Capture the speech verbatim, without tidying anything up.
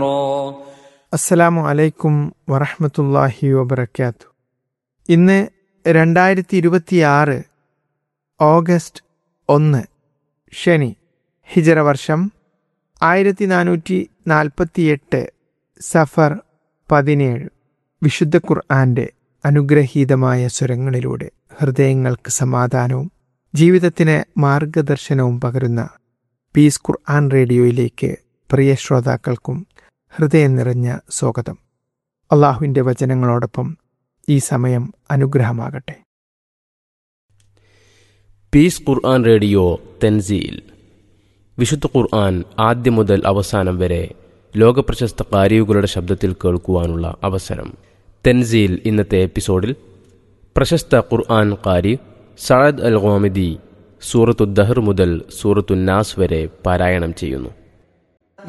അസ്സലാമു അലൈക്കും വറഹ്മത്തുള്ളാഹി വബറകാതുഹു. ഇന്ന് രണ്ടായിരത്തി ഇരുപത്തിയാറ് ഓഗസ്റ്റ് ഒന്ന് ശനി, ഹിജറ വർഷം ആയിരത്തി നാനൂറ്റി നാൽപ്പത്തി എട്ട് സഫർ പതിനേഴ്. വിശുദ്ധ ഖുർആന്റെ അനുഗ്രഹീതമായ സ്വരങ്ങളിലൂടെ ഹൃദയങ്ങൾക്ക് സമാധാനവും ജീവിതത്തിന് മാർഗദർശനവും പകരുന്ന പീസ് ഖുർആൻ റേഡിയോയിലേക്ക് പ്രിയ ശ്രോതാക്കൾക്കും ഹൃദയം നിറഞ്ഞ സ്വാഗതം. അള്ളാഹുവിൻ്റെ വചനങ്ങളോടൊപ്പം ഈ സമയം അനുഗ്രഹമാകട്ടെ. പീസ് ഖുർആൻ റേഡിയോ തൻസീൽ. വിശുദ്ധ ഖുർആൻ ആദ്യം മുതൽ അവസാനം വരെ ലോകപ്രശസ്ത ഖാരികളുടെ ശബ്ദത്തിൽ കേൾക്കുവാനുള്ള അവസരം. തൻസീൽ ഇന്നത്തെ എപ്പിസോഡിൽ പ്രശസ്ത ഖുർആൻ ഖാരി സഅദ് അൽ ഗാമിദി സൂറത്തു ദഹർ മുതൽ സൂറത്തു നാസ് വരെ പാരായണം ചെയ്യുന്നു.